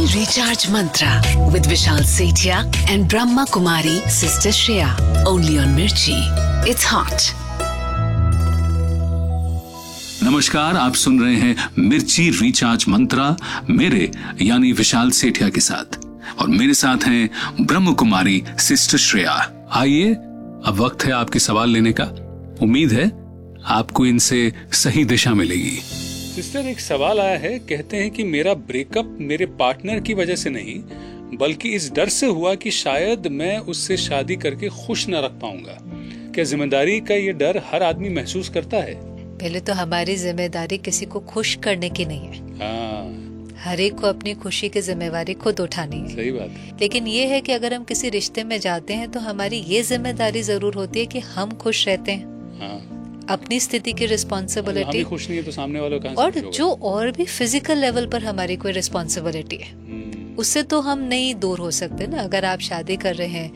Recharge Mantra with Vishal Sethia and Brahma Kumari Sister Shreya. Only on Mirchi. It's hot. नमस्कार, आप सुन रहे हैं मिर्ची रिचार्ज मंत्रा मेरे यानी विशाल सेठिया के साथ, और मेरे साथ हैं ब्रह्म कुमारी सिस्टर श्रेया। आइए, अब वक्त है आपके सवाल लेने का। उम्मीद है आपको इनसे सही दिशा मिलेगी। सिस्टर, एक सवाल आया है। कहते हैं कि मेरा ब्रेकअप मेरे पार्टनर की वजह से नहीं बल्कि इस डर से हुआ कि शायद मैं उससे शादी करके खुश न रख पाऊंगा। क्या जिम्मेदारी का ये डर हर आदमी महसूस करता है? पहले तो हमारी जिम्मेदारी किसी को खुश करने की नहीं है। हर एक को अपनी खुशी की जिम्मेवारी खुद उठानी है। सही बात है। लेकिन ये है कि अगर हम किसी रिश्ते में जाते हैं तो हमारी ये जिम्मेदारी जरूर होती है कि हम खुश रहते हैं। अपनी स्थिति की रिस्पॉन्सिबिलिटी, खुश नहीं है तो सामने वालों का, और जो और भी फिजिकल लेवल पर हमारी कोई रिस्पॉन्सिबिलिटी है उससे तो हम नहीं दूर हो सकते ना। अगर आप शादी कर रहे हैं